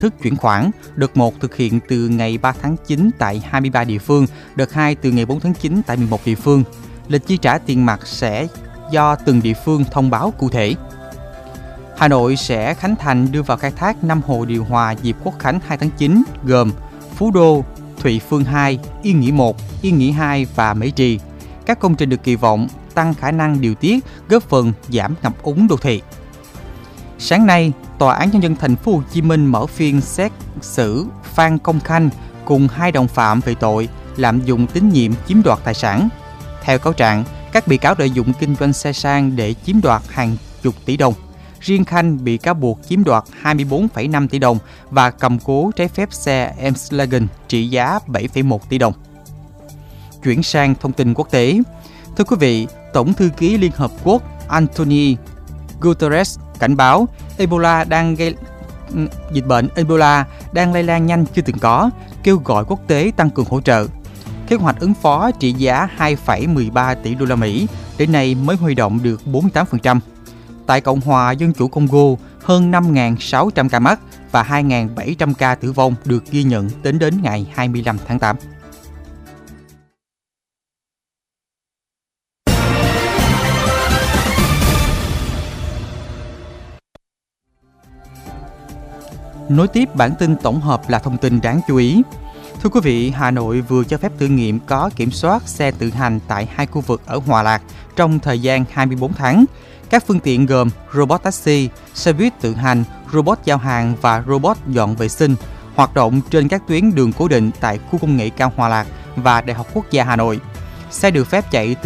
thức chuyển khoản. Đợt 1 thực hiện từ ngày 3 tháng 9 tại 23 địa phương, đợt 2 từ ngày 4 tháng 9 tại 11 địa phương. Lịch chi trả tiền mặt sẽ do từng địa phương thông báo cụ thể. Hà Nội sẽ khánh thành đưa vào khai thác 5 hồ điều hòa dịp Quốc khánh 2 tháng 9 gồm Phú Đô, Thụy Phương 2, Yên Nghĩa 1, Yên Nghĩa 2 và Mễ Trì. Các công trình được kỳ vọng tăng khả năng điều tiết, góp phần giảm ngập úng đô thị. Sáng nay, Tòa án Nhân dân Thành phố Hồ Chí Minh mở phiên xét xử Phan Công Khanh cùng 2 đồng phạm về tội lạm dụng tín nhiệm chiếm đoạt tài sản. Theo cáo trạng, các bị cáo lợi dụng kinh doanh xe sang để chiếm đoạt hàng chục tỷ đồng. Riêng Khanh bị cáo buộc chiếm đoạt 24,5 tỷ đồng và cầm cố trái phép xe Volkswagen trị giá 7,1 tỷ đồng. Chuyển sang thông tin quốc tế. Thưa quý vị, Tổng thư ký Liên Hợp Quốc Antonio Guterres cảnh báo dịch bệnh Ebola đang lây lan nhanh chưa từng có, kêu gọi quốc tế tăng cường hỗ trợ. Kế hoạch ứng phó trị giá 2,13 tỷ đô la Mỹ đến nay mới huy động được 48%. Tại Cộng hòa Dân chủ Congo, hơn 5.600 ca mắc và 2.700 ca tử vong được ghi nhận tính đến ngày 25 tháng 8. Nối tiếp bản tin tổng hợp là thông tin đáng chú ý. Thưa quý vị, Hà Nội vừa cho phép thử nghiệm có kiểm soát xe tự hành tại 2 khu vực ở Hòa Lạc trong thời gian 24 tháng. Các phương tiện gồm robot taxi, xe buýt tự hành, robot giao hàng và robot dọn vệ sinh hoạt động trên các tuyến đường cố định tại khu công nghệ cao Hòa Lạc và Đại học Quốc gia Hà Nội. Xe được phép chạy từ